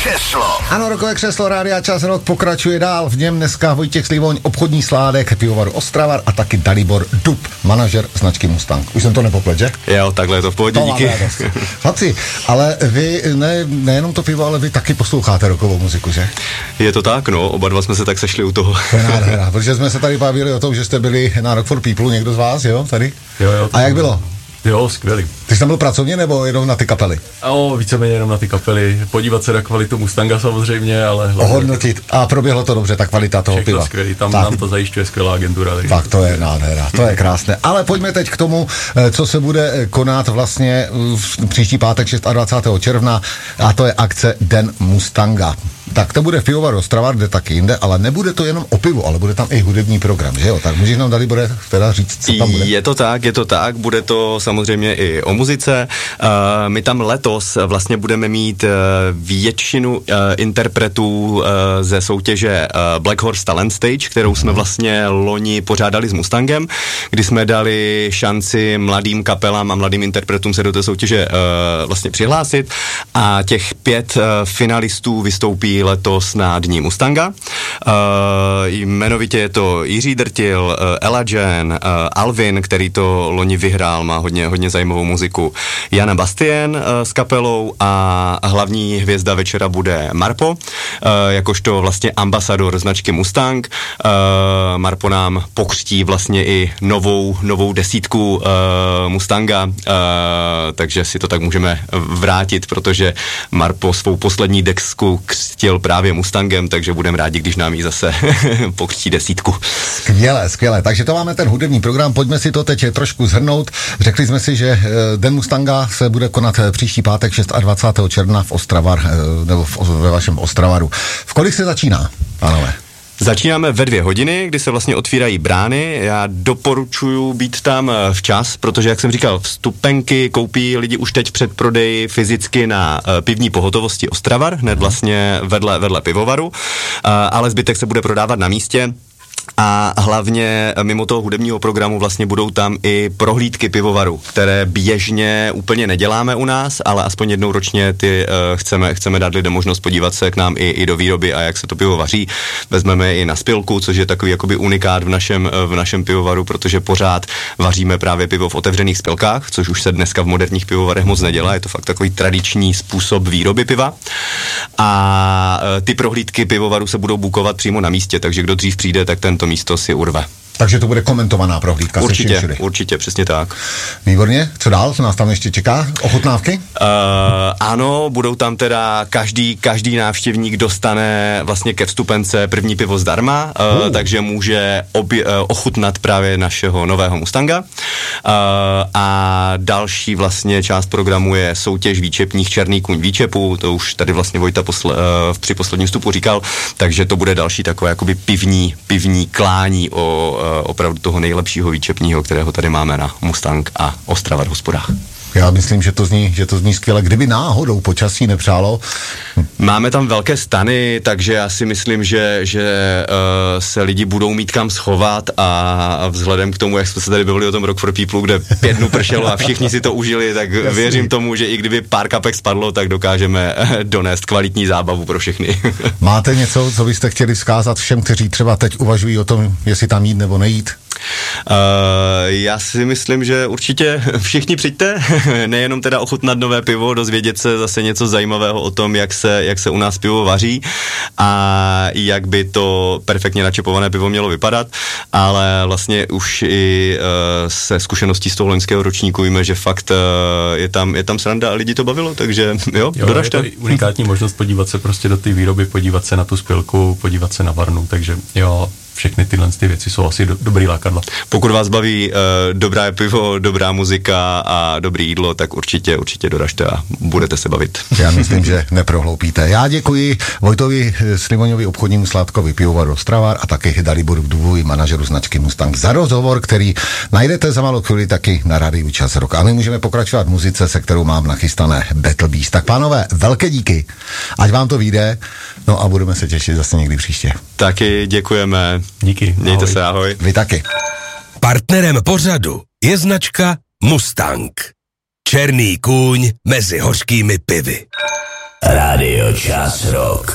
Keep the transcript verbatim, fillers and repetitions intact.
křeslo. Ano, rokové křeslo Rádia Čas Rock pokračuje dál. V něm dneska Vojtěch Slivoň, obchodní sládek pivovaru Ostravar a taky Dalibor Dub, manažer značky Mustang. Už jsem to nepoplet, že? Jo, takhle je to v pohodě, to díky. Chlapci, ale vy ne, nejenom to pivo, ale vy taky posloucháte rockovou muziku, že? Je to tak, no, oba dva jsme se tak sešli u toho. To je nádhera, protože jsme se tady bavili o tom, že jste byli na Rock for People, někdo z vás, jo, tady? Jo, jo. A jak bylo? Jo, skvělý. Ty jsi tam byl pracovně nebo jenom na ty kapely? O, víceméně jenom na ty kapely. Podívat se na kvalitu Mustanga samozřejmě, ale... Ohodnotit. A proběhlo to dobře, ta kvalita toho všechno piva. Skvělý, tam tak. Nám to zajišťuje skvělá agentura. Tak to je nádhera, to je krásné. Ale pojďme teď k tomu, co se bude konat vlastně v příští pátek dvacátého šestého června, a to je akce Den Mustanga. Tak to bude v pivovaru Ostravar, kde taky jinde, ale nebude to jenom o pivu, ale bude tam i hudební program, že jo? Tak můžeš nám, Dalibore, teda říct, co tam bude? Je to tak, je to tak, bude to samozřejmě i o muzice. Uh, my tam letos vlastně budeme mít uh, většinu uh, interpretů uh, ze soutěže uh, Black Horse Talent Stage, kterou jsme vlastně loni pořádali s Mustangem, kdy jsme dali šanci mladým kapelám a mladým interpretům se do té soutěže uh, vlastně přihlásit a těch pět uh, finalistů vystoupí letos na Dní Mustanga. Uh, jmenovitě je to Jiří Drtil, uh, Ella Jen, uh, Alvin, který to loni vyhrál, má hodně, hodně zajímavou muziku. Jana Bastien uh, s kapelou a hlavní hvězda večera bude Marpo, uh, jakožto vlastně ambasador značky Mustang. Uh, Marpo nám pokřtí vlastně i novou, novou desítku uh, Mustanga, uh, takže si to tak můžeme vrátit, protože Marpo svou poslední desku křtil právě Mustangem, takže budeme rádi, když nám ji zase pokřtí desítku. Skvělé, skvělé. Takže to máme ten hudební program, pojďme si to teď trošku shrnout. Řekli jsme si, že Den Mustanga se bude konat příští pátek dvacátého šestého června v Ostravar, nebo v, ve vašem Ostravaru. V kolik se začíná, pánové? Začínáme ve dvě hodiny, kdy se vlastně otvírají brány. Já doporučuji být tam včas, protože, jak jsem říkal, vstupenky koupí lidi už teď před prodeji fyzicky na uh, pivní pohotovosti Ostravar, hned vlastně vedle, vedle pivovaru, uh, ale zbytek se bude prodávat na místě. A hlavně mimo toho hudebního programu vlastně budou tam i prohlídky pivovaru, které běžně úplně neděláme u nás, ale aspoň jednou ročně ty uh, chceme, chceme dát lidem možnost podívat se k nám i, i do výroby a jak se to pivo vaří. Vezmeme je i na spilku, což je takový jakoby unikát v našem, v našem pivovaru, protože pořád vaříme právě pivo v otevřených spilkách, což už se dneska v moderních pivovarech moc nedělá, je to fakt takový tradiční způsob výroby piva. A uh, ty prohlídky pivovaru se budou bukovat přímo na místě, takže kdo dřív přijde, tak ten to místo si urve. Takže to bude komentovaná prohlídka. Určitě, určitě, přesně tak. Výborně, co dál, co nás tam ještě čeká? Ochutnávky? Uh, ano, budou tam teda, každý, každý návštěvník dostane vlastně ke vstupence první pivo zdarma, uh, uh. takže může obě, uh, ochutnat právě našeho nového Mustanga. Uh, a další vlastně část programu je soutěž výčepních Černý kůň výčepu, to už tady vlastně Vojta posle, uh, při posledním vstupu říkal, takže to bude další takové jakoby pivní, pivní klání o opravdu toho nejlepšího výčepního, kterého tady máme na Mustang a Ostravar hospodách. Já myslím, že to zní, že to zní skvěle. Kdyby náhodou počasí nepřálo? Máme tam velké stany, takže já si myslím, že, že uh, se lidi budou mít kam schovat a vzhledem k tomu, jak jsme se tady bavili o tom Rock for People, kde pět dnů pršelo a všichni si to užili, tak Jasný. Věřím tomu, že i kdyby pár kapek spadlo, tak dokážeme donést kvalitní zábavu pro všechny. Máte něco, co byste chtěli vzkázat všem, kteří třeba teď uvažují o tom, jestli tam jít nebo nejít? Uh, já si myslím, že určitě všichni přijďte, nejenom teda ochutnat nové pivo, dozvědět se zase něco zajímavého o tom, jak se, jak se u nás pivo vaří a jak by to perfektně načepované pivo mělo vypadat, ale vlastně už i uh, se zkušeností z toho loňského ročníku víme, že fakt uh, je tam, je tam sranda a lidi to bavilo, takže jo, jo doražte. Je to unikátní možnost podívat se prostě do té výroby, podívat se na tu spilku, podívat se na varnu, takže jo, všechny tyhle ty věci jsou asi do, dobrý lákadla. Pokud vás baví uh, dobré pivo, dobrá muzika a dobrý jídlo, tak určitě, určitě doražte a budete se bavit. Já myslím, že neprohloupíte. Já děkuji Vojtovi Slivoňovi, obchodnímu sládkovi pivovaru Ostravar a taky Daliboru Dubovi, manažeru značky Mustang, za rozhovor, který najdete za malou chvíli taky na rádiu Čas Rock. A my můžeme pokračovat v muzice, se kterou mám nachystané Battle Beast. Tak pánové, velké díky, ať vám to vyjde, no a budeme se těšit zase někdy příště. Taky děkujeme. Díky. Mějte ahoj. se, ahoj. Vy taky. Partnerem pořadu je značka Mustang. Černý kůň mezi hořkými pivy. Radio Čas Rock.